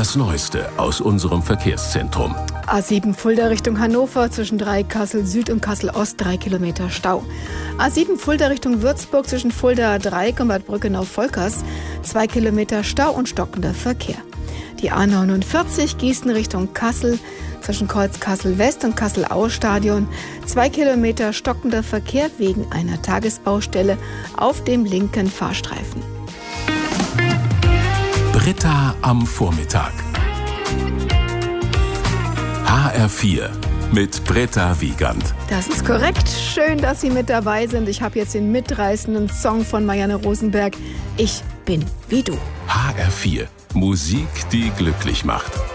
Das Neueste aus unserem Verkehrszentrum. A7 Fulda Richtung Hannover zwischen Kassel Süd und Kassel Ost 3 Kilometer Stau. A7 Fulda Richtung Würzburg zwischen Fulda Dreieck und Bad Brückenau-Volkers 2 Kilometer Stau und stockender Verkehr. Die A49 Gießen Richtung Kassel zwischen Kreuz Kassel West und Kassel-Aue-Stadion 2 Kilometer stockender Verkehr wegen einer Tagesbaustelle auf dem linken Fahrstreifen. Britta am Vormittag. HR4 mit Britta Wiegand. Das ist korrekt. Schön, dass Sie mit dabei sind. Ich habe jetzt den mitreißenden Song von Marianne Rosenberg. Ich bin wie du. HR4. Musik, die glücklich macht.